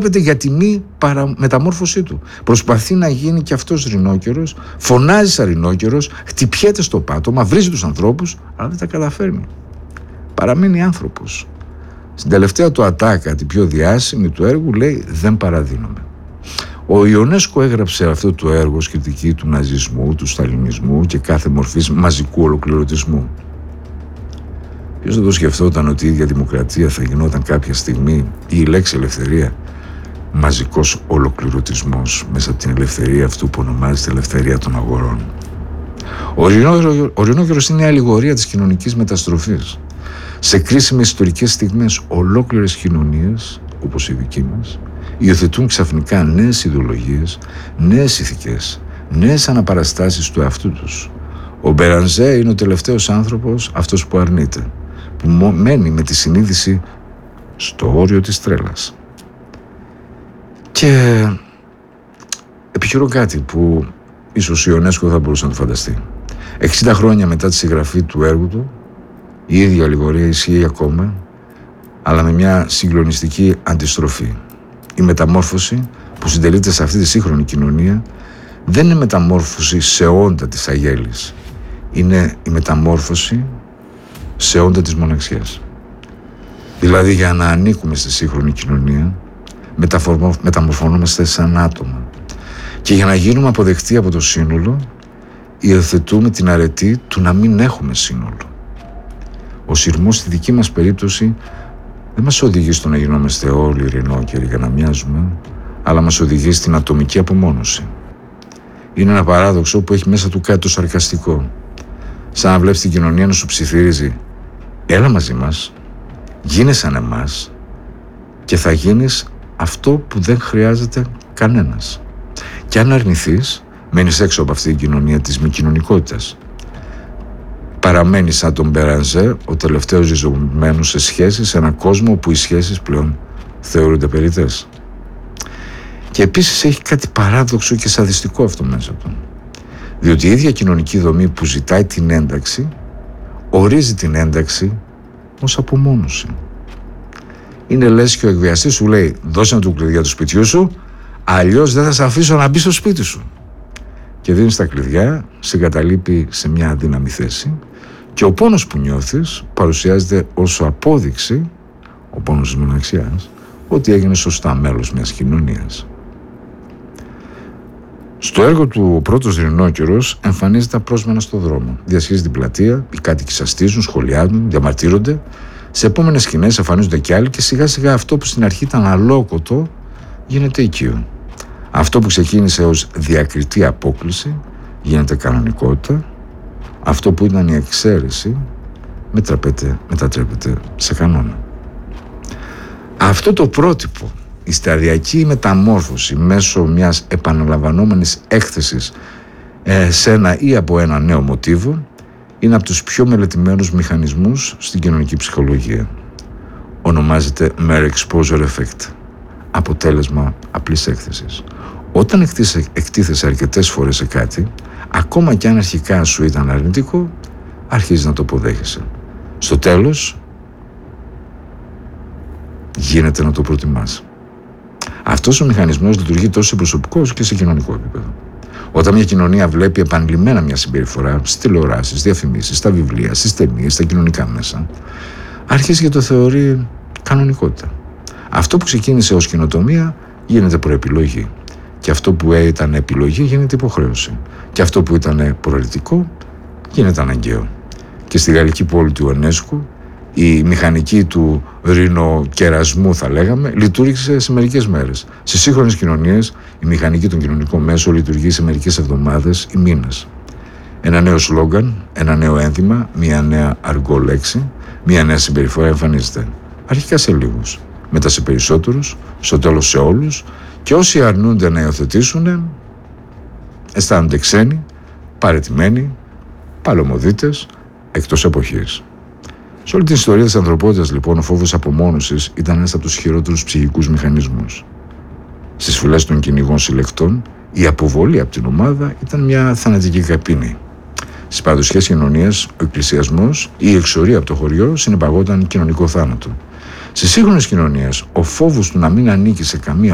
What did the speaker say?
ντρέπεται για τη μη μεταμόρφωσή του. Προσπαθεί να γίνει και αυτός ρινόκερος, φωνάζει σαν ρινόκερος, χτυπιέται στο πάτωμα, βρίζει τους ανθρώπους, αλλά δεν τα καταφέρνει. Παραμένει άνθρωπος. Στην τελευταία του ατάκα, την πιο διάσημη του έργου, λέει «Δεν παραδίνομαι». Ο Ιονέσκο έγραψε αυτό το έργο ως κριτική του ναζισμού, του σταλινισμού και κάθε μορφής μαζικού ολοκληρωτισμού. Ποιος δεν το σκεφτόταν ότι η ίδια δημοκρατία θα γινόταν κάποια στιγμή, ή η λέξη ελευθερία, μαζικός ολοκληρωτισμός μέσα από την ελευθερία αυτού που ονομάζεται ελευθερία των αγορών. Ο ρινόκερος είναι η αλληγορία της κοινωνικής μεταστροφής. Σε κρίσιμες ιστορικές στιγμές, ολόκληρες κοινωνίες, όπως η δική μας, υιοθετούν ξαφνικά νέες ιδεολογίες, νέες ηθικές, νέες αναπαραστάσεις του εαυτού τους. Ο Μπερανζέ είναι ο τελευταίος άνθρωπος, αυτός που αρνείται, που μένει με τη συνείδηση στο όριο της τρέλας. Και επιχειρώ κάτι που ίσως ο Ιονέσκο θα μπορούσε να το φανταστεί. 60 χρόνια μετά τη συγγραφή του έργου του, η ίδια αλληγορία ισχύει ακόμα, αλλά με μια συγκλονιστική αντιστροφή. Η μεταμόρφωση που συντελείται σε αυτή τη σύγχρονη κοινωνία δεν είναι μεταμόρφωση σε όντα της αγέλης. Είναι η μεταμόρφωση σε όντα της μοναξιάς. Δηλαδή, για να ανήκουμε στη σύγχρονη κοινωνία, μεταμορφωνόμαστε σαν άτομα. Και για να γίνουμε αποδεκτοί από το σύνολο, υιοθετούμε την αρετή του να μην έχουμε σύνολο. Ο σειρμός στη δική μας περίπτωση δεν μας οδηγεί στο να γινόμαστε όλοι ρινόκεροι για να μοιάζουμε, αλλά μας οδηγεί στην ατομική απομόνωση. Είναι ένα παράδοξο που έχει μέσα του κάτι το σαρκαστικό. Σαν να βλέπεις την κοινωνία να σου ψιθυρίζει «Έλα μαζί μας, γίνε σαν εμάς και θα γίνεις αυτό που δεν χρειάζεται κανένας. Και αν αρνηθείς, μένεις έξω από αυτή την κοινωνία της μη κοινωνικότητας. Παραμένει σαν τον Μπερανζέ, ο τελευταίος ριζωμένος σε σχέσεις, σε έναν κόσμο όπου οι σχέσεις πλέον θεωρούνται περιττές. Και επίσης έχει κάτι παράδοξο και σαδιστικό αυτό μέσα του. Διότι η ίδια κοινωνική δομή που ζητάει την ένταξη, ορίζει την ένταξη ως απομόνωση. Είναι λες και ο εκβιαστής σου λέει «Δώσε μου το κλειδιά του σπιτιού σου, αλλιώς δεν θα σε αφήσω να μπει στο σπίτι σου». Και δίνεις τα κλειδιά, σε εγκαταλείπει σε μια αδύναμη θέση και ο πόνος που νιώθεις παρουσιάζεται ως απόδειξη, ο πόνος της μοναξιάς, ότι έγινε σωστά μέλος μιας κοινωνίας. Στο έργο του «Ο πρώτος ρινόκερος» εμφανίζεται απρόσμενα στο δρόμο. Διασχίζει την πλατεία, οι κάτοικοι σαστίζουν, σχολιάζουν, διαμαρτύρονται. Σε επόμενες σκηνές εμφανίζονται κι άλλοι και σιγά σιγά αυτό που στην αρχή ήταν αλόκοτο γίνεται οικείο. Αυτό που ξεκίνησε ως διακριτή απόκλιση γίνεται κανονικότητα. Αυτό που ήταν η εξαίρεση μετατρέπεται σε κανόνα. Αυτό το πρότυπο, η σταδιακή μεταμόρφωση μέσω μιας επαναλαμβανόμενης έκθεσης σε ένα ή από ένα νέο μοτίβο, είναι από τους πιο μελετημένους μηχανισμούς στην κοινωνική ψυχολογία. Ονομάζεται mere exposure effect, αποτέλεσμα απλής έκθεσης. Όταν εκτίθεσαι αρκετές φορές σε κάτι, ακόμα και αν αρχικά σου ήταν αρνητικό, αρχίζεις να το αποδέχεσαι. Στο τέλος, γίνεται να το προτιμάς. Αυτός ο μηχανισμός λειτουργεί τόσο σε προσωπικό όσο και σε κοινωνικό επίπεδο. Όταν μια κοινωνία βλέπει επανειλημμένα μια συμπεριφορά στις τηλεοράσεις, στις διαφημίσεις, στα βιβλία, στις ταινίες, στα κοινωνικά μέσα, αρχίζει και το θεωρεί κανονικότητα. Αυτό που ξεκίνησε ως καινοτομία γίνεται προεπιλογή. Και αυτό που ήταν επιλογή γίνεται υποχρέωση. Και αυτό που ήταν προαιρετικό γίνεται αναγκαίο. Και στη γαλλική πόλη του Ιονέσκου, η μηχανική του ρινοκερασμού, θα λέγαμε, λειτουργήσε σε μερικές μέρες. Σε σύγχρονες κοινωνίες, η μηχανική των κοινωνικών μέσων λειτουργεί σε μερικές εβδομάδες ή μήνες. Ένα νέο σλόγγαν, ένα νέο ένθιμα, μια νέα αργό λέξη, μια νέα συμπεριφορά εμφανίζεται. Αρχικά σε λίγους, μετά σε περισσότερους, στο τέλος σε όλους, και όσοι αρνούνται να υιοθετήσουν, αισθάνονται ξένοι, παραιτημένοι, παλαιομοδίτες, εκτός εποχής. Σε όλη την ιστορία της ανθρωπότητας, λοιπόν, ο φόβος απομόνωσης ήταν ένας από τους χειρότερους ψυχικούς μηχανισμούς. Στις φυλές των κυνηγών συλλεκτών, η αποβολή από την ομάδα ήταν μια θανατική καπίνη. Στις παραδοσιακές κοινωνίες, ο εκκλησιασμός ή η εξορία από το χωριό συνεπαγόταν κοινωνικό θάνατο. Στις σύγχρονες κοινωνίες, ο φόβος του να μην ανήκει σε καμία